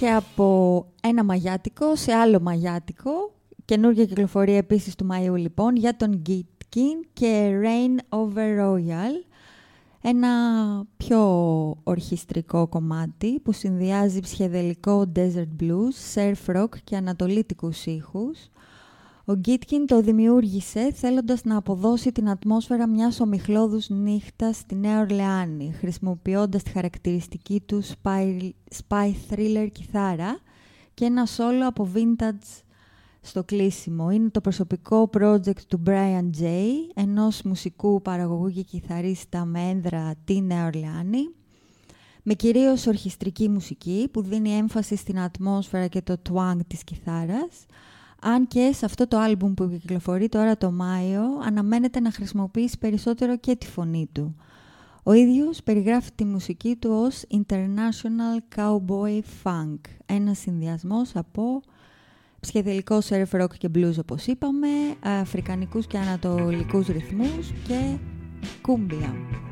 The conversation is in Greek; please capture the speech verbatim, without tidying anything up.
και από ένα μαγιάτικο σε άλλο μαγιάτικο. Καινούργια κυκλοφορία επίσης του Μαΐου λοιπόν για τον Gitkin και Reign Over Royal. Ένα πιο ορχιστρικό κομμάτι που συνδυάζει ψυχεδελικό desert blues, surf rock και ανατολίτικους ήχους. Ο Gitkin το δημιούργησε θέλοντας να αποδώσει την ατμόσφαιρα μιας ομιχλώδους νύχτας στη Νέα Ορλεάνη, χρησιμοποιώντας τη χαρακτηριστική του spy, spy thriller κιθάρα και ένα solo από vintage στο κλείσιμο. Είναι το προσωπικό project του Brian J, ενός μουσικού παραγωγού και κιθαρίστα με ένδρα τη Νέα Ορλεάνη, με κυρίως ορχιστρική μουσική που δίνει έμφαση στην ατμόσφαιρα και το twang της κιθάρας, αν και σε αυτό το άλμπουμ που κυκλοφορεί τώρα το Μάιο αναμένεται να χρησιμοποιήσει περισσότερο και τη φωνή του. Ο ίδιος περιγράφει τη μουσική του ως International Cowboy Funk, ένας συνδυασμός από ψυχεδελικό surf rock και blues όπως είπαμε, αφρικανικούς και ανατολικούς ρυθμούς και κούμπια.